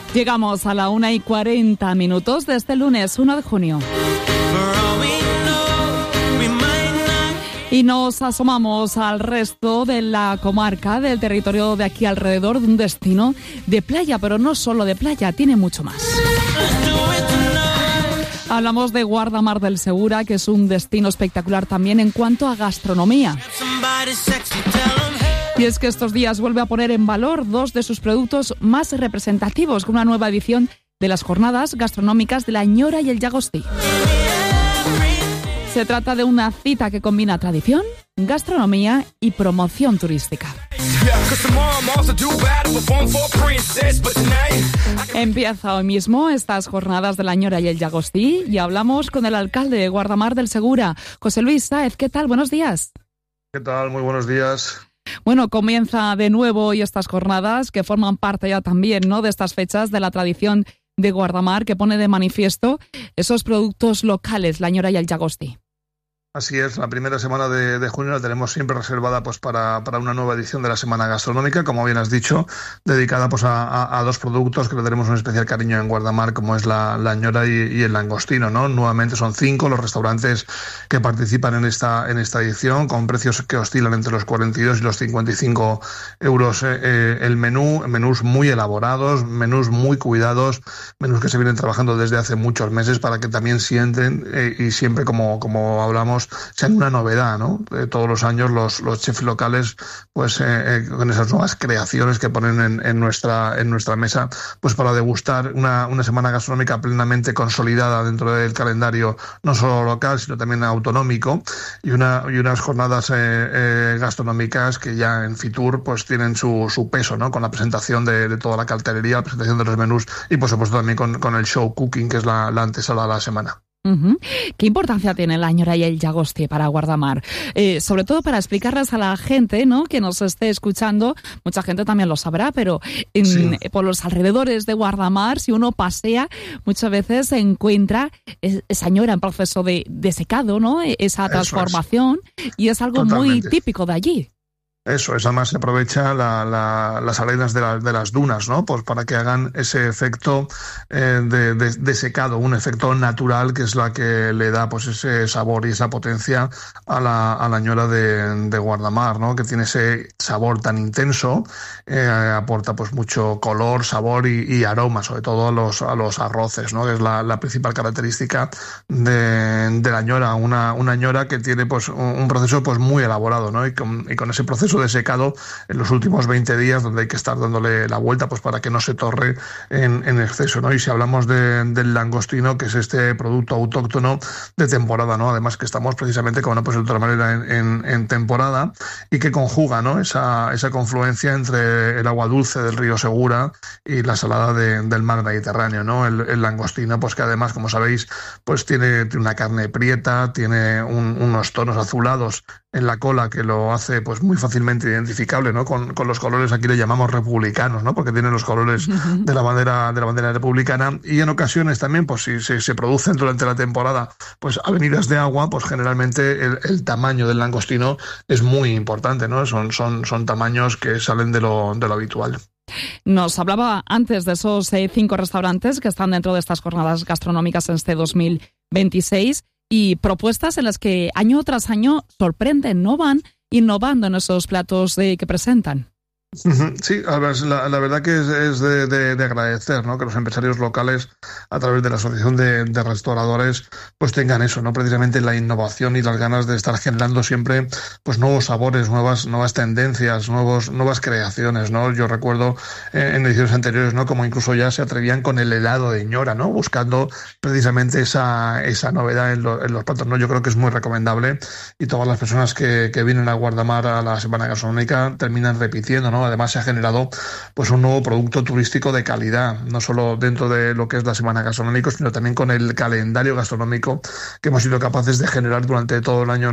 Llegamos a la 1:40 de este lunes 1 de junio. Y nos asomamos al resto de la comarca, del territorio de aquí alrededor, de un destino de playa, pero no solo de playa, tiene mucho más. Hablamos de Guardamar del Segura, que es un destino espectacular también en cuanto a gastronomía. Y es que estos días vuelve a poner en valor dos de sus productos más representativos, con una nueva edición de las jornadas gastronómicas de la Ñora y el Llagostí. Se trata de una cita que combina tradición, gastronomía y promoción turística. Empieza hoy mismo estas jornadas de la Ñora y el Llagostí y hablamos con el alcalde de Guardamar del Segura, José Luis Sáez. ¿Qué tal? Buenos días. ¿Qué tal? Muy buenos días. Bueno, comienza de nuevo hoy estas jornadas que forman parte ya también, ¿no?, de estas fechas de la tradición de Guardamar, que pone de manifiesto esos productos locales, la Ñora y el Llagostí. Así es, la primera semana de junio la tenemos siempre reservada pues para una nueva edición de la Semana Gastronómica, como bien has dicho, dedicada pues a dos productos que le tenemos un especial cariño en Guardamar, como es la Ñora y el langostino, ¿no? Nuevamente son 5 los restaurantes que participan en esta edición, con precios que oscilan entre los 42 y los 55 euros el menú, menús muy elaborados, menús muy cuidados, menús que se vienen trabajando desde hace muchos meses para que también sienten y siempre como hablamos sean una novedad, ¿no? Todos los años los chefs locales pues con esas nuevas creaciones que ponen en nuestra mesa pues para degustar una semana gastronómica plenamente consolidada dentro del calendario no solo local sino también autonómico y unas jornadas gastronómicas que ya en Fitur pues tienen su peso, ¿no? Con la presentación de toda la cartelería, la presentación de los menús y por supuesto también con el show cooking, que es la antesala de la semana. Uh-huh. ¿Qué importancia tiene la Ñora y el Llagostí para Guardamar? Sobre todo para explicarles a la gente, ¿no?, que nos esté escuchando, mucha gente también lo sabrá, pero por los alrededores de Guardamar, si uno pasea, muchas veces se encuentra esa Ñora en proceso de secado, ¿no?, esa transformación, y es algo muy típico de allí. Eso es, además se aprovecha las arenas de las dunas, ¿no? Pues para que hagan ese efecto de secado, un efecto natural que es la que le da pues ese sabor y esa potencia a la Ñora de Guardamar, ¿no? Que tiene ese sabor tan intenso, aporta pues mucho color, sabor y aroma, sobre todo a los arroces, ¿no? Que es la principal característica de la Ñora, una Ñora que tiene pues un proceso pues muy elaborado, ¿no? Y con ese proceso de secado en los últimos 20 días donde hay que estar dándole la vuelta pues para que no se torre en exceso, ¿no? Y si hablamos del langostino, que es este producto autóctono de temporada, ¿no? Además que estamos precisamente, como no puede ser de otra manera, en temporada y que conjuga, ¿no?, esa confluencia entre el agua dulce del río Segura y la salada del mar Mediterráneo, ¿no? El langostino, pues que además, como sabéis, pues tiene una carne prieta, tiene unos tonos azulados en la cola que lo hace pues muy fácilmente identificable, ¿no? Con los colores, aquí le llamamos republicanos, ¿no? Porque tienen los colores de la bandera republicana, y en ocasiones también, pues si se producen durante la temporada pues avenidas de agua, pues generalmente el tamaño del langostino es muy importante, ¿no? Son tamaños que salen de lo habitual. Nos hablaba antes de esos 5 restaurantes que están dentro de estas jornadas gastronómicas en este 2026 y propuestas en las que año tras año sorprenden, no van innovando en esos platos que presentan. Sí, la verdad que es de agradecer, ¿no?, que los empresarios locales, a través de la Asociación de Restauradores, pues tengan eso, ¿no?, precisamente la innovación y las ganas de estar generando siempre pues nuevos sabores, nuevas tendencias, nuevas creaciones, ¿no? Yo recuerdo en ediciones anteriores, ¿no?, como incluso ya se atrevían con el helado de Ñora, ¿no?, buscando precisamente esa novedad en los platos, ¿no? Yo creo que es muy recomendable y todas las personas que vienen a Guardamar a la Semana Gastronómica terminan repitiendo, ¿no? Además se ha generado pues un nuevo producto turístico de calidad, no solo dentro de lo que es la Semana Gastronómica, sino también con el calendario gastronómico que hemos sido capaces de generar durante todo el año